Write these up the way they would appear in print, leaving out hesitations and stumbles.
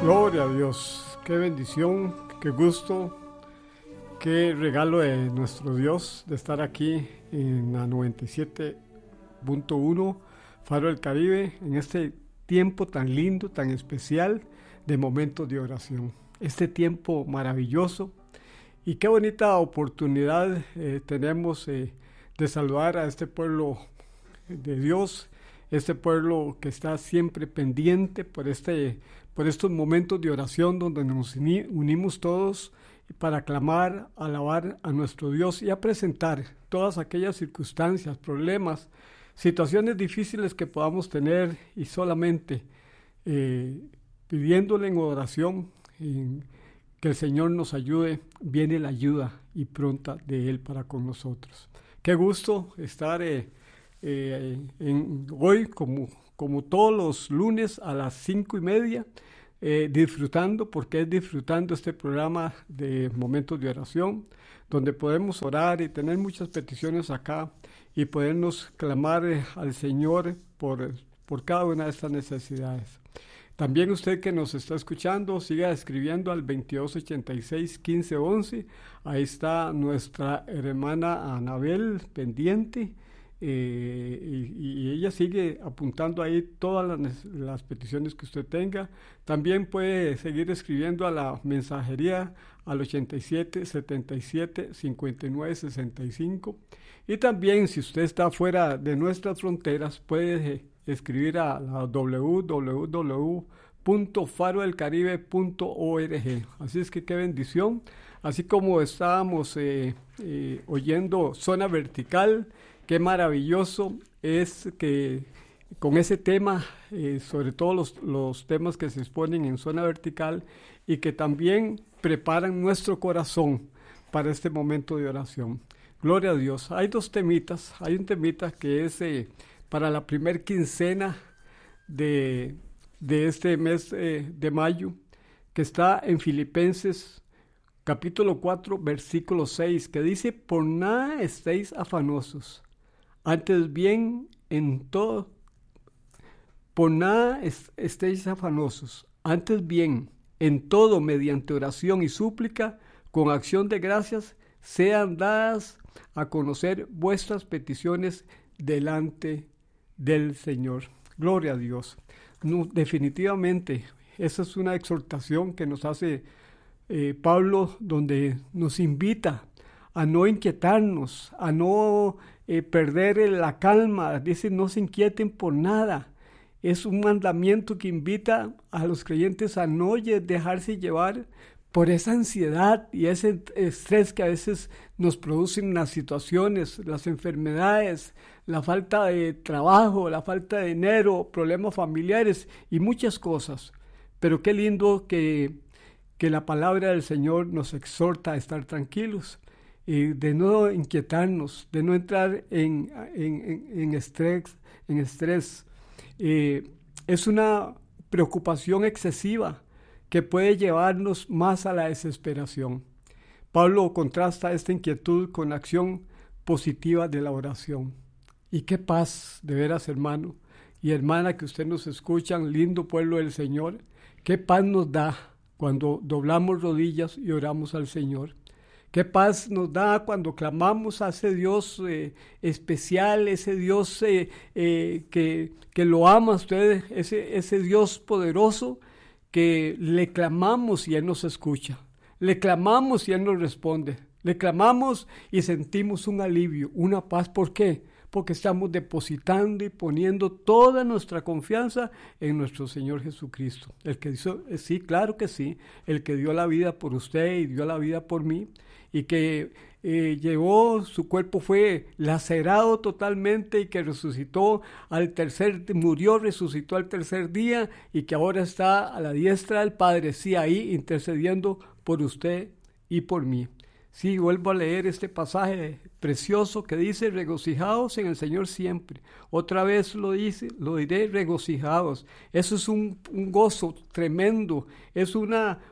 Gloria a Dios, qué bendición, qué gusto, qué regalo de nuestro Dios de estar aquí en la 97.1 Faro del Caribe en este tiempo tan lindo, tan especial de momentos de oración. Este tiempo maravilloso y qué bonita oportunidad tenemos de saludar a este pueblo de Dios, este pueblo que está siempre pendiente por estos momentos de oración donde nos unimos todos para clamar, alabar a nuestro Dios y a presentar todas aquellas circunstancias, problemas, situaciones difíciles que podamos tener y solamente pidiéndole en oración que el Señor nos ayude, viene la ayuda y pronta de Él para con nosotros. Qué gusto estar hoy como todos los lunes a las 5:30 disfrutando, porque es disfrutando este programa de momentos de oración donde podemos orar y tener muchas peticiones acá y podernos clamar al Señor por cada una de estas necesidades. También usted que nos está escuchando, siga escribiendo al 2286-1511. Ahí está nuestra hermana Anabel pendiente y ella sigue apuntando ahí todas las peticiones que usted tenga. También puede seguir escribiendo a la mensajería al 8777-5965. Y también si usted está fuera de nuestras fronteras puede escribir a la www.farodelcaribe.org. Así es que qué bendición. Así como estábamos oyendo Zona Vertical, qué maravilloso es que con ese tema, sobre todo los temas que se exponen en Zona Vertical y que también preparan nuestro corazón para este momento de oración. Gloria a Dios. Hay dos temitas. Hay un temita que es para la primer quincena de este mes de mayo, que está en Filipenses capítulo 4, versículo 6, que dice: por nada estéis afanosos, antes bien en todo, por nada estéis afanosos, antes bien en todo mediante oración y súplica, con acción de gracias, sean dadas a conocer vuestras peticiones delante del Señor. Gloria a Dios. No, definitivamente, esa es una exhortación que nos hace Pablo, donde nos invita a no inquietarnos, a no perder la calma. Dice: no se inquieten por nada. Es un mandamiento que invita a los creyentes a no dejarse llevar por esa ansiedad y ese estrés que a veces nos producen las situaciones, las enfermedades, la falta de trabajo, la falta de dinero, problemas familiares y muchas cosas. Pero qué lindo que la palabra del Señor nos exhorta a estar tranquilos, de no inquietarnos, de no entrar en estrés. Es una preocupación excesiva que puede llevarnos más a la desesperación. Pablo contrasta esta inquietud con la acción positiva de la oración. Y qué paz, de veras, hermano y hermana que usted nos escuchan, lindo pueblo del Señor, qué paz nos da cuando doblamos rodillas y oramos al Señor. Qué paz nos da cuando clamamos a ese Dios especial, ese Dios que lo ama a usted, ese Dios poderoso, que le clamamos y Él nos escucha. Le clamamos y Él nos responde. Le clamamos y sentimos un alivio, una paz. ¿Por qué? Porque estamos depositando y poniendo toda nuestra confianza en nuestro Señor Jesucristo. El que hizo, sí, claro que sí, el que dio la vida por usted y dio la vida por mí, y que su cuerpo fue lacerado totalmente y que murió, resucitó al tercer día y que ahora está a la diestra del Padre, sí, ahí intercediendo por usted y por mí. Sí, vuelvo a leer este pasaje precioso que dice: regocijaos en el Señor siempre. Otra vez lo diré, regocijaos. Eso es un gozo tremendo, es un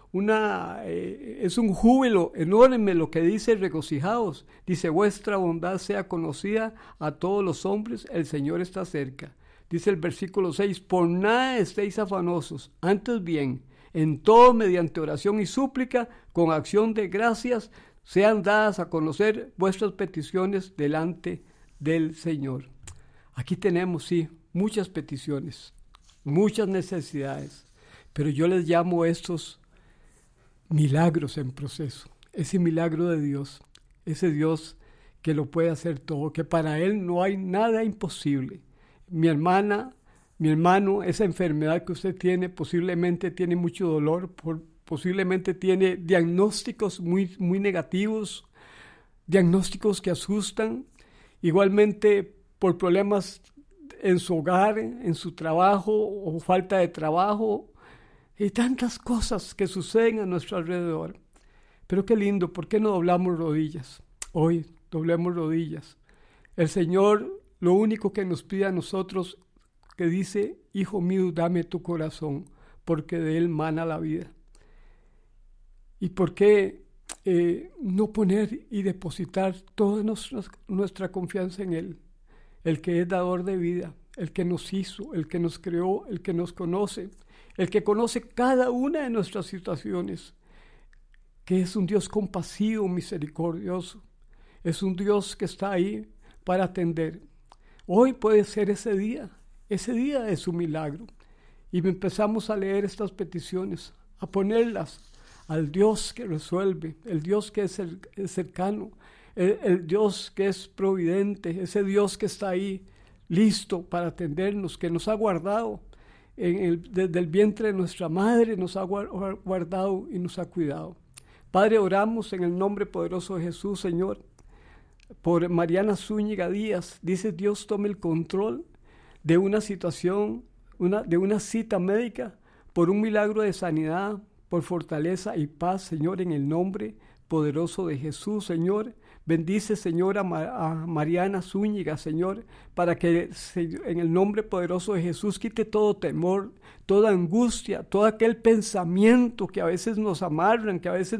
júbilo enorme lo que dice regocijaos. Dice: vuestra bondad sea conocida a todos los hombres, el Señor está cerca. Dice el versículo 6: por nada estéis afanosos, antes bien, en todo mediante oración y súplica, con acción de gracias, sean dadas a conocer vuestras peticiones delante del Señor. Aquí tenemos, sí, muchas peticiones, muchas necesidades, pero yo les llamo estos milagros en proceso. Ese milagro de Dios, ese Dios que lo puede hacer todo, que para Él no hay nada imposible. Mi hermana, mi hermano, esa enfermedad que usted tiene, posiblemente tiene mucho dolor, posiblemente tiene diagnósticos muy, muy negativos, diagnósticos que asustan, igualmente por problemas en su hogar, en su trabajo o falta de trabajo, y tantas cosas que suceden a nuestro alrededor. Pero qué lindo, ¿por qué no doblamos rodillas? Hoy doblemos rodillas. El Señor lo único que nos pide a nosotros, que dice, hijo mío, dame tu corazón, porque de él mana la vida. ¿Y por qué no poner y depositar toda nuestra confianza en Él? El que es dador de vida, el que nos hizo, el que nos creó, el que nos conoce, el que conoce cada una de nuestras situaciones, que es un Dios compasivo, misericordioso. Es un Dios que está ahí para atender. Hoy puede ser ese día de su milagro. Y empezamos a leer estas peticiones, a ponerlas al Dios que resuelve, el Dios que es cercano, el Dios que es providente, ese Dios que está ahí listo para atendernos, que nos ha guardado desde el vientre de nuestra madre, nos ha guardado y nos ha cuidado. Padre, oramos en el nombre poderoso de Jesús, Señor, por Mariana Zúñiga Díaz. Dice, Dios tome el control de una situación, de una cita médica, por un milagro de sanidad, por fortaleza y paz, Señor, en el nombre poderoso de Jesús, Señor. Bendice, Señor, a Mariana Zúñiga, Señor, para que en el nombre poderoso de Jesús quite todo temor, toda angustia, todo aquel pensamiento que a veces nos amarran, que a veces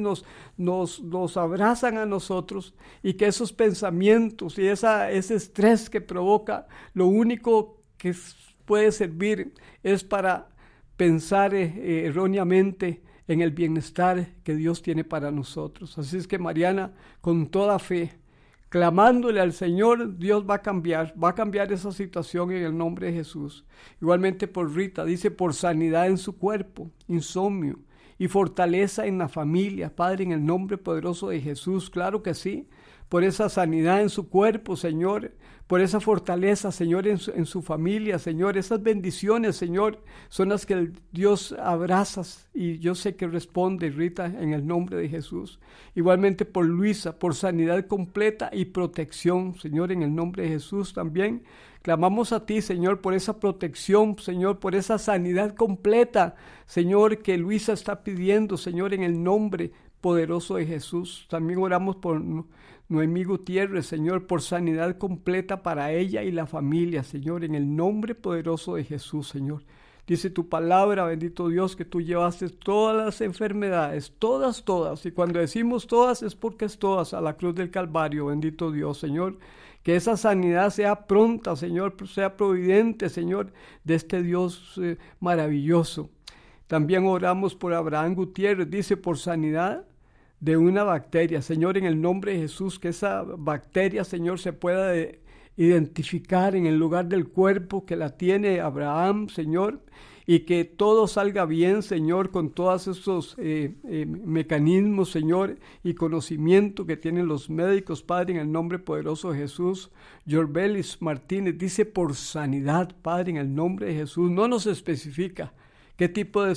nos abrazan a nosotros, y que esos pensamientos y ese estrés que provoca, lo único que puede servir es para pensar erróneamente en el bienestar que Dios tiene para nosotros. Así es que Mariana, con toda fe, clamándole al Señor, Dios va a cambiar esa situación en el nombre de Jesús. Igualmente por Rita, dice, por sanidad en su cuerpo, insomnio y fortaleza en la familia, Padre, en el nombre poderoso de Jesús, claro que sí, por esa sanidad en su cuerpo, Señor, por esa fortaleza, Señor, en su familia, Señor, esas bendiciones, Señor, son las que Dios abraza, y yo sé que responde, Rita, en el nombre de Jesús. Igualmente por Luisa, por sanidad completa y protección, Señor, en el nombre de Jesús también. Clamamos a ti, Señor, por esa protección, Señor, por esa sanidad completa, Señor, que Luisa está pidiendo, Señor, en el nombre poderoso de Jesús. También oramos por Noemí Gutiérrez, Señor, por sanidad completa para ella y la familia, Señor, en el nombre poderoso de Jesús, Señor. Dice tu palabra, bendito Dios, que tú llevaste todas las enfermedades, todas, y cuando decimos todas es porque es todas, a la cruz del Calvario, bendito Dios, Señor. Que esa sanidad sea pronta, Señor, sea providente, Señor, de este Dios maravilloso. También oramos por Abraham Gutiérrez, dice, por sanidad de una bacteria, Señor, en el nombre de Jesús, que esa bacteria, Señor, se pueda identificar en el lugar del cuerpo que la tiene Abraham, Señor, y que todo salga bien, Señor, con todos esos mecanismos, Señor, y conocimiento que tienen los médicos, Padre, en el nombre poderoso de Jesús. Yorbelis Martínez dice por sanidad, Padre, en el nombre de Jesús. No nos especifica qué tipo de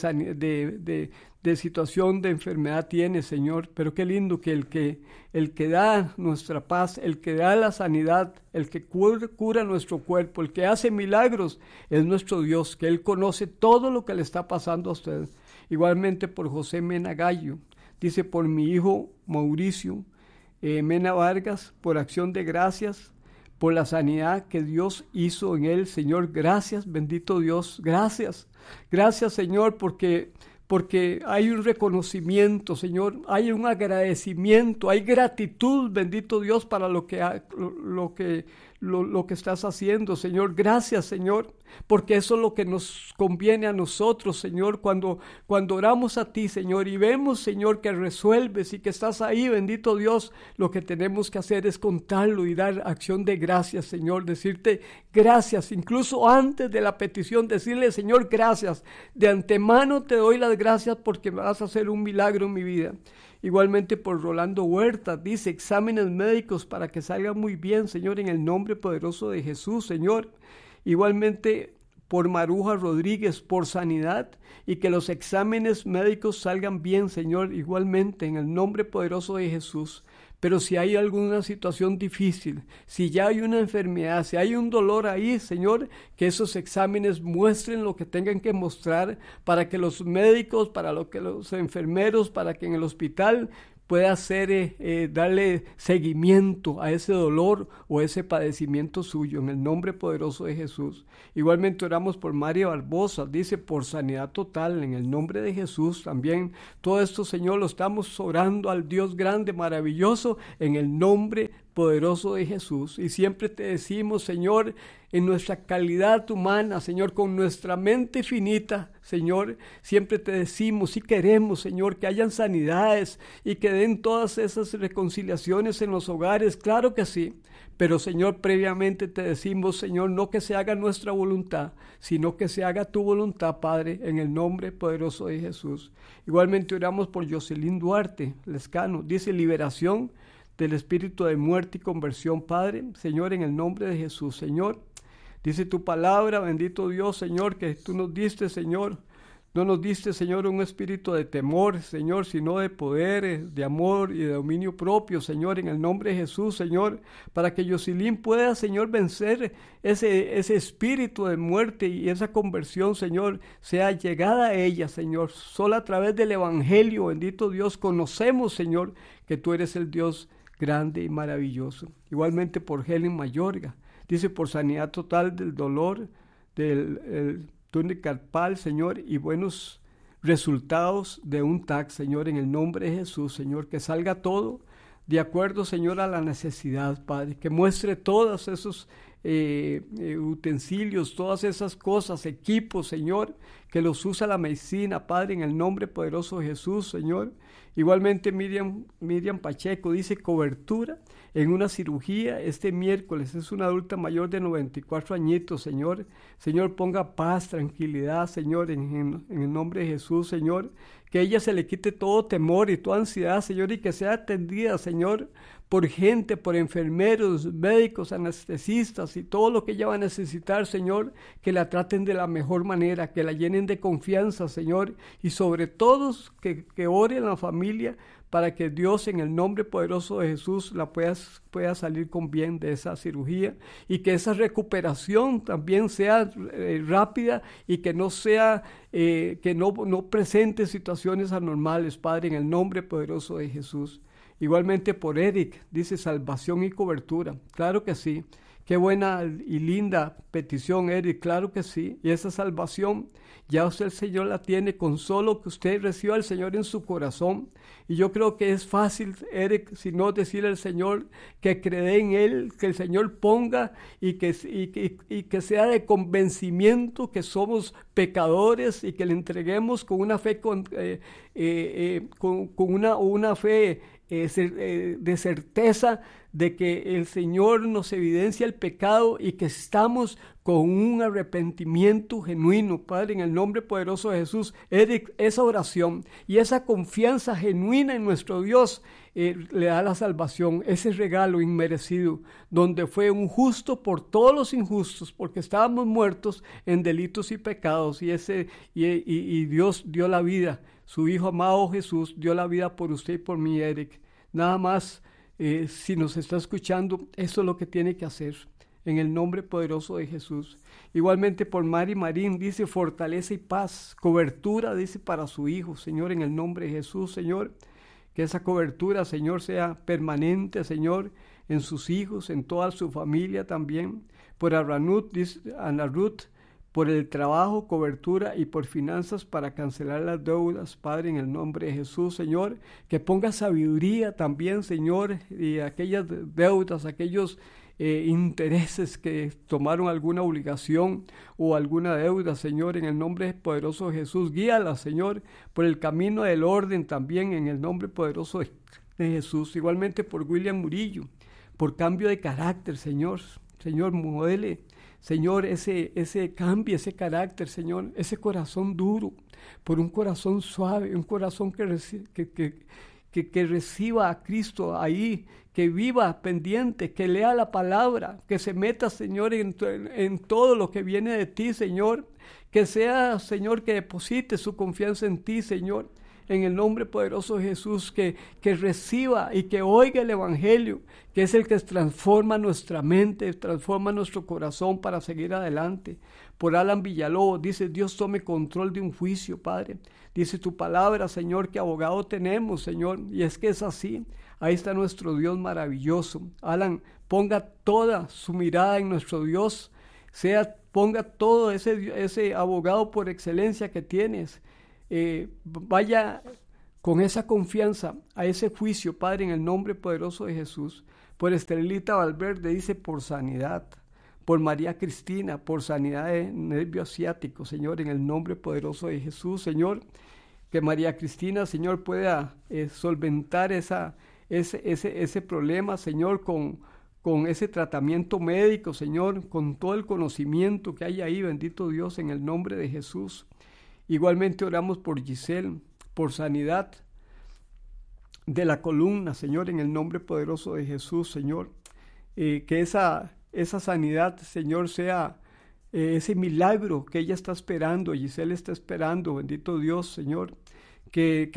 situación de enfermedad tiene, Señor, pero qué lindo que el que da nuestra paz, el que da la sanidad, el que cura nuestro cuerpo, el que hace milagros, es nuestro Dios, que Él conoce todo lo que le está pasando a usted. Igualmente por José Mena Gallo, dice por mi hijo Mauricio Mena Vargas, por acción de gracias, por la sanidad que Dios hizo en él, Señor, gracias, bendito Dios, gracias, Señor, porque hay un reconocimiento, Señor, hay un agradecimiento, hay gratitud, bendito Dios, para lo que lo que estás haciendo, Señor. Gracias, Señor, porque eso es lo que nos conviene a nosotros, Señor, cuando oramos a ti, Señor, y vemos, Señor, que resuelves y que estás ahí, bendito Dios. Lo que tenemos que hacer es contarlo y dar acción de gracias, Señor, decirte gracias, incluso antes de la petición, decirle, Señor, gracias. De antemano te doy las gracias porque vas a hacer un milagro en mi vida. Igualmente por Rolando Huerta, dice, exámenes médicos para que salgan muy bien, Señor, en el nombre poderoso de Jesús, Señor. Igualmente por Maruja Rodríguez, por sanidad y que los exámenes médicos salgan bien, Señor, igualmente en el nombre poderoso de Jesús. Pero si hay alguna situación difícil, si ya hay una enfermedad, si hay un dolor ahí, Señor, que esos exámenes muestren lo que tengan que mostrar para que los médicos, para lo que los enfermeros, para que en el hospital pueda darle seguimiento a ese dolor o ese padecimiento suyo, en el nombre poderoso de Jesús. Igualmente oramos por María Barbosa, dice, por sanidad total, en el nombre de Jesús también. Todo esto, Señor, lo estamos orando al Dios grande, maravilloso, en el nombre poderoso de Jesús. Y siempre te decimos, Señor, en nuestra calidad humana, Señor, con nuestra mente finita, Señor, siempre te decimos y queremos, Señor, que hayan sanidades y que den todas esas reconciliaciones en los hogares, claro que sí. Pero, Señor, previamente te decimos, Señor, no que se haga nuestra voluntad, sino que se haga tu voluntad, Padre, en el nombre poderoso de Jesús. Igualmente oramos por Jocelyn Duarte Lescano, dice liberación del espíritu de muerte y conversión, Padre, Señor, en el nombre de Jesús, Señor. Dice tu palabra, bendito Dios, Señor, que tú nos diste, Señor. No nos diste, Señor, un espíritu de temor, Señor, sino de poder, de amor y de dominio propio, Señor, en el nombre de Jesús, Señor, para que Jocelyn pueda, Señor, vencer ese espíritu de muerte y esa conversión, Señor, sea llegada a ella, Señor. Solo a través del Evangelio, bendito Dios, conocemos, Señor, que tú eres el Dios grande y maravilloso. Igualmente por Helen Mayorga, dice por sanidad total del dolor, del túnel carpal, Señor, y buenos resultados de un TAC, Señor, en el nombre de Jesús, Señor, que salga todo de acuerdo, Señor, a la necesidad, Padre, que muestre todos esos utensilios, todas esas cosas, equipos, Señor, que los usa la medicina, Padre, en el nombre poderoso de Jesús, Señor. Igualmente Miriam Pacheco dice cobertura en una cirugía este miércoles. Es una adulta mayor de 94 añitos, Señor. Señor, ponga paz, tranquilidad, Señor, en el nombre de Jesús, Señor. Que a ella se le quite todo temor y toda ansiedad, Señor, y que sea atendida, Señor, por gente, por enfermeros, médicos, anestesistas y todo lo que ella va a necesitar, Señor, que la traten de la mejor manera, que la llenen de confianza, Señor, y sobre todo que oren la familia para que Dios en el nombre poderoso de Jesús la pueda salir con bien de esa cirugía y que esa recuperación también sea rápida y que no sea, que no presente situaciones anormales, Padre, en el nombre poderoso de Jesús. Igualmente por Eric, dice salvación y cobertura. Claro que sí. Qué buena y linda petición, Eric. Claro que sí. Y esa salvación ya usted, el Señor, la tiene con solo que usted reciba al Señor en su corazón. Y yo creo que es fácil, Eric, si no decirle al Señor que cree en Él, que el Señor ponga y que sea de convencimiento que somos pecadores y que le entreguemos con una fe, con una fe de certeza de que el Señor nos evidencia el pecado y que estamos con un arrepentimiento genuino, Padre, en el nombre poderoso de Jesús. Eric, esa oración y esa confianza genuina en nuestro Dios le da la salvación, ese regalo inmerecido, donde fue un justo por todos los injustos, porque estábamos muertos en delitos y pecados, y Dios dio la vida. Su Hijo amado Jesús dio la vida por usted y por mí, Eric. Nada más, si nos está escuchando, eso es lo que tiene que hacer, en el nombre poderoso de Jesús. Igualmente por Mari Marín, dice fortaleza y paz, cobertura, dice para su Hijo, Señor, en el nombre de Jesús, Señor. Que esa cobertura, Señor, sea permanente, Señor, en sus hijos, en toda su familia también. Por Ana Ruth, por el trabajo, cobertura y por finanzas para cancelar las deudas, Padre, en el nombre de Jesús, Señor, que ponga sabiduría también, Señor, y aquellas deudas, aquellos intereses, que tomaron alguna obligación o alguna deuda, Señor, en el nombre poderoso de Jesús. Guíala, Señor, por el camino del orden también, en el nombre poderoso de Jesús. Igualmente por William Murillo, por cambio de carácter, Señor. Señor, modele, Señor, cambie ese carácter, Señor, ese corazón duro, por un corazón suave, un corazón que reciba a Cristo ahí, que viva pendiente, que lea la palabra, que se meta, Señor, en todo lo que viene de ti, Señor, que sea, Señor, que deposite su confianza en ti, Señor, en el nombre poderoso de Jesús, que reciba y que oiga el Evangelio, que es el que transforma nuestra mente, transforma nuestro corazón para seguir adelante. Por Alan Villalobos, dice, Dios tome control de un juicio, Padre. Dice tu palabra, Señor, que abogado tenemos, Señor, y es que es así. Ahí está nuestro Dios maravilloso. Alan, ponga toda su mirada en nuestro Dios, ponga todo ese abogado por excelencia que tienes. Vaya con esa confianza a ese juicio, Padre, en el nombre poderoso de Jesús. Por Estelita Valverde, dice, por sanidad. Por María Cristina, por sanidad de nervio asiático, Señor, en el nombre poderoso de Jesús, Señor. Que María Cristina, Señor, pueda solventar ese problema, Señor, con ese tratamiento médico, Señor, con todo el conocimiento que hay ahí, bendito Dios, en el nombre de Jesús. Igualmente oramos por Giselle, por sanidad de la columna, Señor, en el nombre poderoso de Jesús, Señor. Que esa sanidad, Señor, sea ese milagro que ella está esperando, Giselle está esperando, bendito Dios, Señor. Que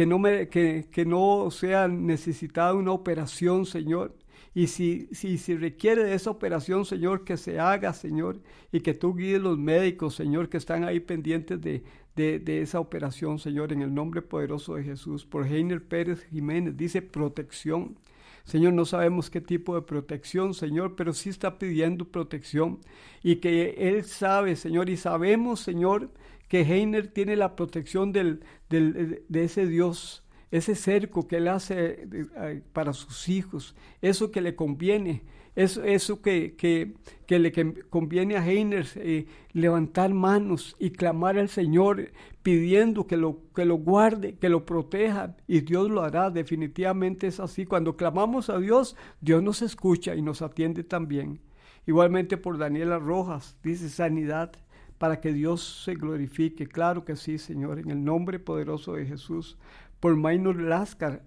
no sea necesitada una operación, Señor. Y si requiere de esa operación, Señor, que se haga, Señor, y que tú guíes los médicos, Señor, que están ahí pendientes de esa operación, Señor, en el nombre poderoso de Jesús. Por Heiner Pérez Jiménez, dice protección. Señor, no sabemos qué tipo de protección, Señor, pero sí está pidiendo protección y que Él sabe, Señor, y sabemos, Señor, que Heiner tiene la protección de ese Dios, ese cerco que Él hace para sus hijos, eso que le conviene, eso que le conviene a Heiner, levantar manos y clamar al Señor pidiendo que lo guarde, que lo proteja, y Dios lo hará. Definitivamente es así. Cuando clamamos a Dios, Dios nos escucha y nos atiende también. Igualmente por Daniela Rojas, dice sanidad para que Dios se glorifique. Claro que sí, Señor, en el nombre poderoso de Jesús. Por Maynor Lascar,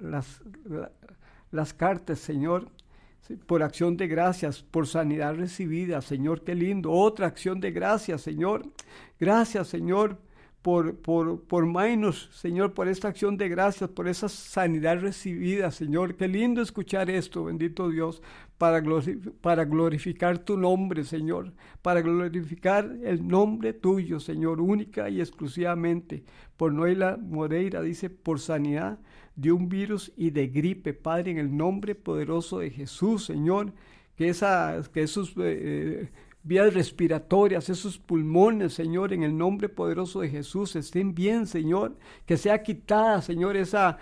las cartas, Señor, por acción de gracias, por sanidad recibida, Señor, qué lindo. Otra acción de gracias, Señor. Gracias, Señor, por Mainos, Señor, por esta acción de gracias, por esa sanidad recibida, Señor. Qué lindo escuchar esto, bendito Dios, para glorificar tu nombre, Señor, para glorificar el nombre tuyo, Señor, única y exclusivamente. Por Noela Moreira, dice, por sanidad de un virus y de gripe, Padre, en el nombre poderoso de Jesús, Señor, que esos vías respiratorias, esos pulmones, Señor, en el nombre poderoso de Jesús, estén bien, Señor, que sea quitada, Señor, esa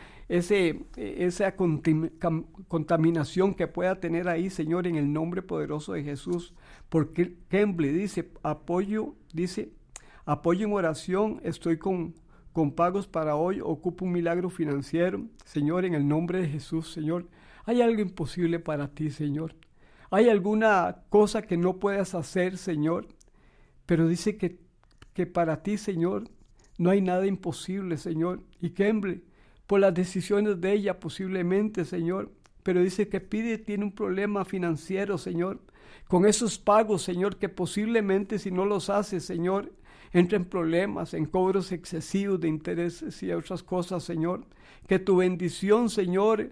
contaminación que pueda tener ahí, Señor, en el nombre poderoso de Jesús. Porque Kemble dice, apoyo en oración, estoy con pagos para hoy, ocupo un milagro financiero, Señor, en el nombre de Jesús, Señor. ¿Hay algo imposible para ti, Señor? ¿Hay alguna cosa que no puedas hacer, Señor? Pero dice que para ti, Señor, no hay nada imposible, Señor. Y Kemble, por las decisiones de ella posiblemente, Señor, pero dice que tiene un problema financiero, Señor, con esos pagos, Señor, que posiblemente si no los hace, Señor, entra en problemas, en cobros excesivos de intereses y otras cosas, Señor. Que tu bendición, Señor,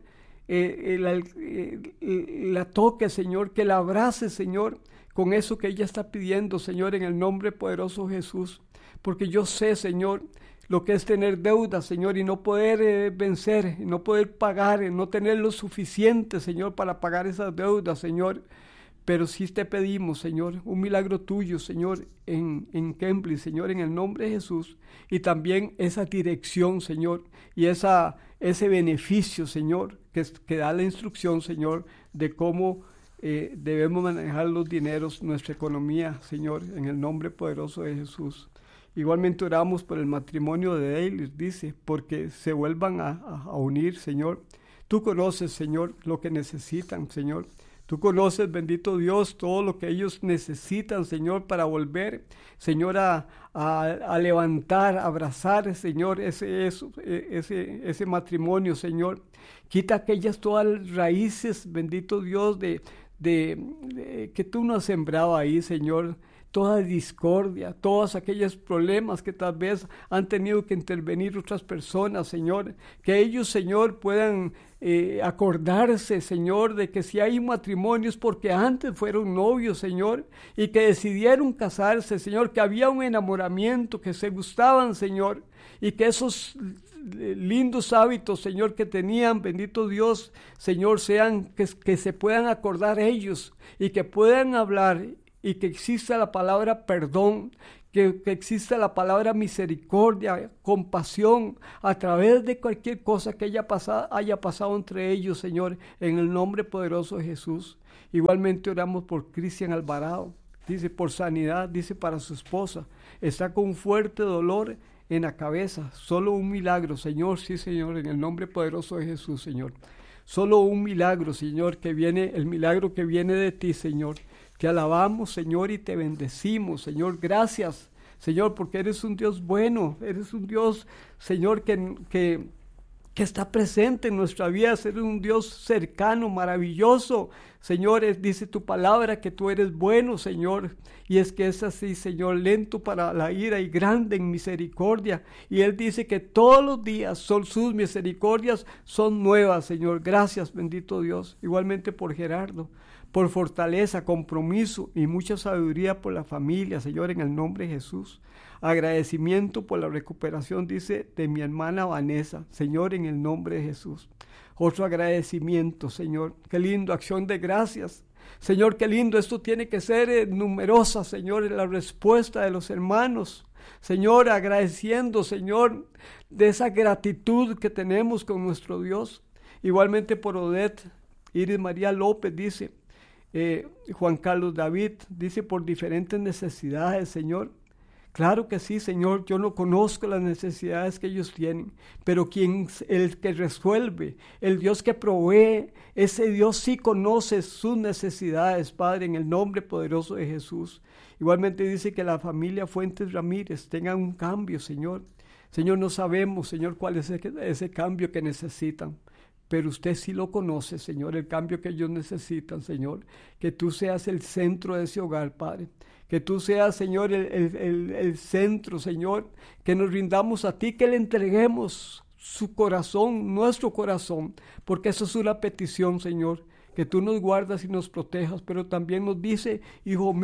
la toque, Señor, que la abrace, Señor, con eso que ella está pidiendo, Señor, en el nombre poderoso de Jesús. Porque yo sé, Señor, lo que es tener deudas, Señor, y no poder vencer, y no poder pagar, y no tener lo suficiente, Señor, para pagar esas deudas, Señor. Pero sí te pedimos, Señor, un milagro tuyo, Señor, en Kemble, Señor, en el nombre de Jesús. Y también esa dirección, Señor, y ese beneficio, Señor, que da la instrucción, Señor, de cómo debemos manejar los dineros, nuestra economía, Señor, en el nombre poderoso de Jesús. Igualmente oramos por el matrimonio de Eilis, dice, porque se vuelvan a unir, Señor. Tú conoces, Señor, lo que necesitan, Señor. Tú conoces, bendito Dios, todo lo que ellos necesitan, Señor, para volver, Señor, a levantar, a abrazar, Señor, ese matrimonio, Señor. Quita aquellas todas raíces, bendito Dios, que tú no has sembrado ahí, Señor. Toda discordia, todos aquellos problemas que tal vez han tenido que intervenir otras personas, Señor. Que ellos, Señor, puedan acordarse, Señor, de que si hay un matrimonio es porque antes fueron novios, Señor, y que decidieron casarse, Señor, que había un enamoramiento, que se gustaban, Señor, y que esos lindos hábitos, Señor, que tenían, bendito Dios, Señor, sean que se puedan acordar ellos y que puedan hablar y que exista la palabra perdón, que exista la palabra misericordia, compasión, a través de cualquier cosa que haya pasado entre ellos, Señor, en el nombre poderoso de Jesús. Igualmente oramos por Cristian Alvarado, dice por sanidad, dice para su esposa, está con fuerte dolor en la cabeza, solo un milagro, Señor, sí, Señor, en el nombre poderoso de Jesús, Señor. Solo un milagro, Señor, el milagro que viene de ti, Señor. Te alabamos, Señor, y te bendecimos, Señor. Gracias, Señor, porque eres un Dios bueno. Eres un Dios, Señor, que está presente en nuestra vida. Eres un Dios cercano, maravilloso. Señor, dice tu palabra que tú eres bueno, Señor. Y es que es así, Señor, lento para la ira y grande en misericordia. Y Él dice que todos los días sus misericordias son nuevas, Señor. Gracias, bendito Dios. Igualmente por Gerardo, por fortaleza, compromiso y mucha sabiduría por la familia, Señor, en el nombre de Jesús. Agradecimiento por la recuperación, dice, de mi hermana Vanessa, Señor, en el nombre de Jesús. Otro agradecimiento, Señor. Qué lindo, acción de gracias. Señor, qué lindo, esto tiene que ser numerosa, Señor, en la respuesta de los hermanos. Señor, agradeciendo, Señor, de esa gratitud que tenemos con nuestro Dios. Igualmente por Odette, Iris María López, dice, Juan Carlos David, dice por diferentes necesidades, Señor. Claro que sí, Señor, yo no conozco las necesidades que ellos tienen, pero el que resuelve, el Dios que provee, ese Dios sí conoce sus necesidades, Padre, en el nombre poderoso de Jesús. Igualmente dice que la familia Fuentes Ramírez tenga un cambio, Señor. Señor, no sabemos, Señor, cuál es ese cambio que necesitan. Pero usted sí lo conoce, Señor, el cambio que ellos necesitan, Señor. Que tú seas el centro de ese hogar, Padre. Que tú seas, Señor, el centro, Señor. Que nos rindamos a ti, que le entreguemos su corazón, nuestro corazón. Porque eso es una petición, Señor. Que tú nos guardas y nos protejas. Pero también nos dice, hijo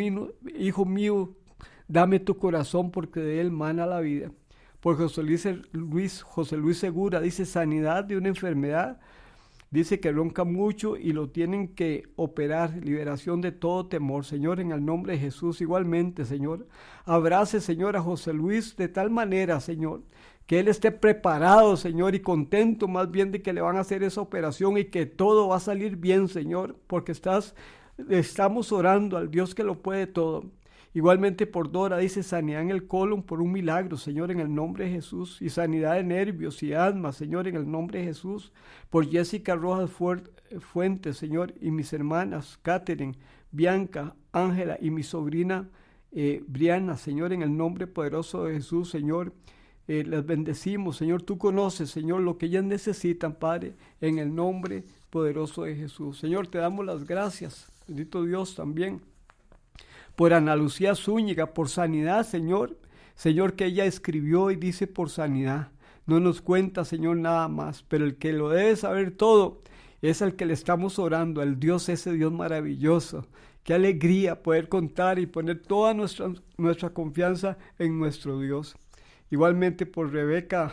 mío, dame tu corazón porque de él mana la vida. Por José Luis Segura, dice sanidad de una enfermedad, dice que ronca mucho y lo tienen que operar, liberación de todo temor, Señor, en el nombre de Jesús. Igualmente, Señor, abrace, Señor, a José Luis de tal manera, Señor, que él esté preparado, Señor, y contento más bien de que le van a hacer esa operación y que todo va a salir bien, Señor, porque estamos orando al Dios que lo puede todo. Igualmente por Dora, dice sanidad en el colon por un milagro, Señor, en el nombre de Jesús. Y sanidad de nervios y asma, Señor, en el nombre de Jesús. Por Jessica Rojas Fuentes, Señor, y mis hermanas, Catherine, Bianca, Ángela y mi sobrina Briana, Señor, en el nombre poderoso de Jesús, Señor. Las bendecimos, Señor, tú conoces, Señor, lo que ellas necesitan, Padre, en el nombre poderoso de Jesús. Señor, te damos las gracias, bendito Dios también. Por Ana Lucía Zúñiga, por sanidad, Señor. Señor, que ella escribió y dice por sanidad. No nos cuenta, Señor, nada más, pero el que lo debe saber todo es al que le estamos orando, al Dios, ese Dios maravilloso. Qué alegría poder contar y poner toda nuestra confianza en nuestro Dios. Igualmente por Rebeca,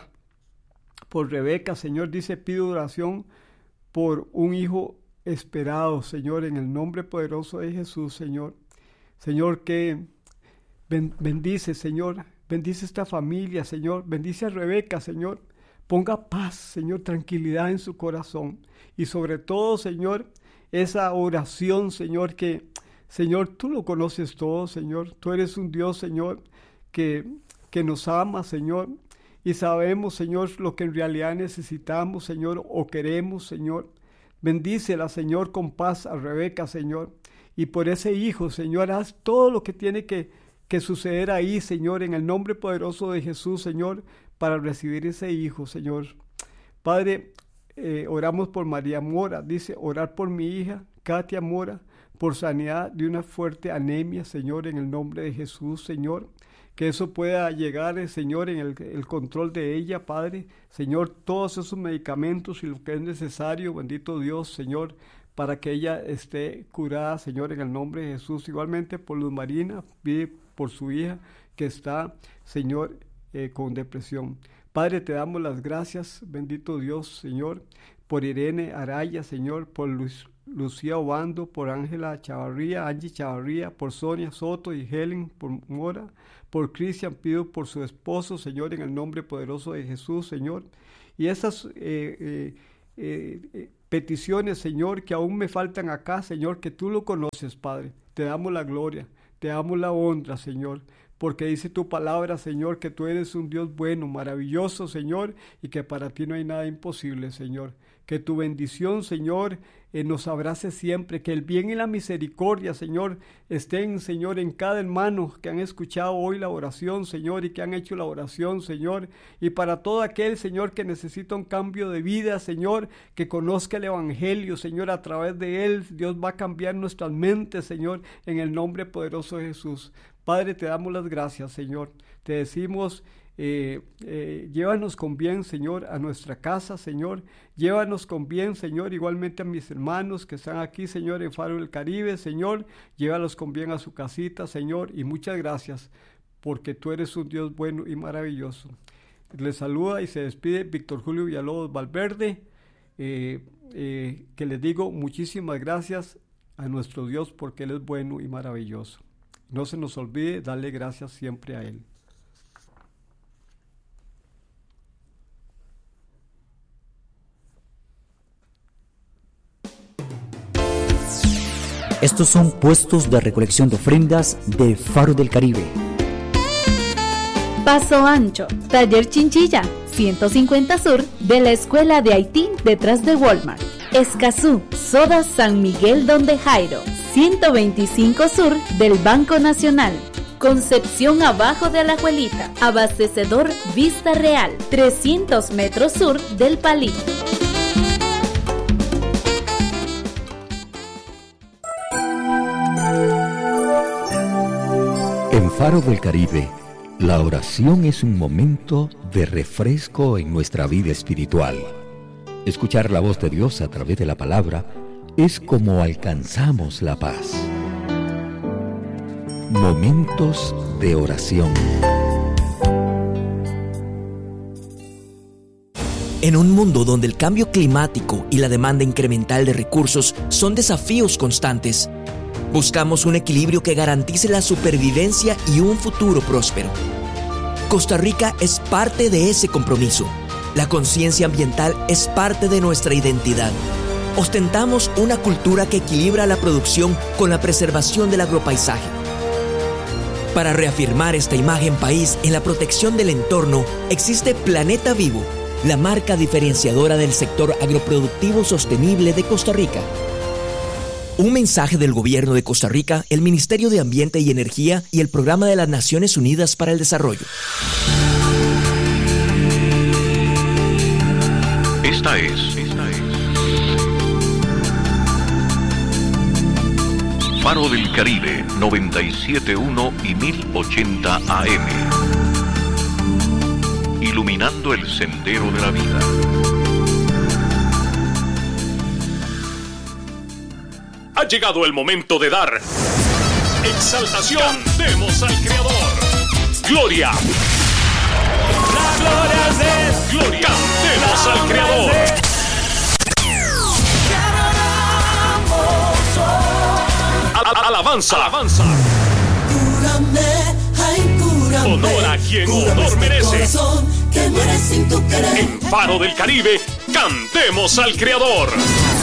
Señor, dice, pido oración por un hijo esperado, Señor, en el nombre poderoso de Jesús, Señor. Señor, que bendice, Señor, bendice esta familia, Señor, bendice a Rebeca, Señor, ponga paz, Señor, tranquilidad en su corazón y sobre todo, Señor, esa oración, Señor, que, Señor, tú lo conoces todo, Señor. Tú eres un Dios, Señor, que nos ama, Señor. Y sabemos, Señor, lo que en realidad necesitamos, Señor, o queremos, Señor. Bendícela, Señor, con paz a Rebeca, Señor. Y por ese hijo, Señor, haz todo lo que tiene que suceder ahí, Señor, en el nombre poderoso de Jesús, Señor, para recibir ese hijo, Señor. Padre, oramos por María Mora. Dice, orar por mi hija, Katia Mora, por sanidad de una fuerte anemia, Señor, en el nombre de Jesús, Señor. Que eso pueda llegar, Señor, en el control de ella, Padre. Señor, todos esos medicamentos y lo que es necesario, bendito Dios, Señor, para que ella esté curada, Señor, en el nombre de Jesús. Igualmente por Luz Marina, pide por su hija que está, Señor, con depresión. Padre, te damos las gracias, bendito Dios, Señor, por Irene Araya, Señor, por Lucía Obando, por Ángela Chavarría, Angie Chavarría, por Sonia Soto y Helen, por Mora, por Cristian, pido por su esposo, Señor, en el nombre poderoso de Jesús, Señor. Y esas peticiones, Señor, que aún me faltan acá, Señor, que tú lo conoces, Padre. Te damos la gloria, te damos la honra, Señor, porque dice tu palabra, Señor, que tú eres un Dios bueno, maravilloso, Señor, y que para ti no hay nada imposible, Señor. Que tu bendición, Señor, nos abrace siempre, que el bien y la misericordia, Señor, estén, Señor, en cada hermano que han escuchado hoy la oración, Señor, y que han hecho la oración, Señor, y para todo aquel, Señor, que necesita un cambio de vida, Señor, que conozca el Evangelio, Señor, a través de él, Dios va a cambiar nuestras mentes, Señor, en el nombre poderoso de Jesús. Padre, te damos las gracias, Señor, te decimos, llévanos con bien, Señor, a nuestra casa, Señor. Llévanos con bien, Señor, igualmente a mis hermanos que están aquí, Señor, en Faro del Caribe, Señor. Llévalos con bien a su casita, Señor. Y muchas gracias, porque tú eres un Dios bueno y maravilloso. Les saluda y se despide Víctor Julio Villalobos Valverde. Que les digo muchísimas gracias a nuestro Dios, porque Él es bueno y maravilloso. No se nos olvide darle gracias siempre a Él. Estos son puestos de recolección de ofrendas de Faro del Caribe. Paso Ancho, Taller Chinchilla, 150 Sur de la Escuela de Haití detrás de Walmart. Escazú, Soda San Miguel Donde Jairo, 125 Sur del Banco Nacional. Concepción abajo de Alajuelita, abastecedor Vista Real, 300 metros sur del Palí. En Faro del Caribe, la oración es un momento de refresco en nuestra vida espiritual. Escuchar la voz de Dios a través de la palabra es como alcanzamos la paz. Momentos de oración. En un mundo donde el cambio climático y la demanda incremental de recursos son desafíos constantes, buscamos un equilibrio que garantice la supervivencia y un futuro próspero. Costa Rica es parte de ese compromiso. La conciencia ambiental es parte de nuestra identidad. Ostentamos una cultura que equilibra la producción con la preservación del agropaisaje. Para reafirmar esta imagen país en la protección del entorno, existe Planeta Vivo, la marca diferenciadora del sector agroproductivo sostenible de Costa Rica. Un mensaje del Gobierno de Costa Rica, el Ministerio de Ambiente y Energía y el Programa de las Naciones Unidas para el Desarrollo. Esta es Faro del Caribe 97.1 y 1080 AM. Iluminando el sendero de la vida. Ha llegado el momento de dar exaltación. Demos al Creador. Gloria. La gloria es de Gloria. Cantemos al Creador. Alabanza. Alabanza. Honor a quien honor merece. En Faro del Caribe, cantemos al Creador.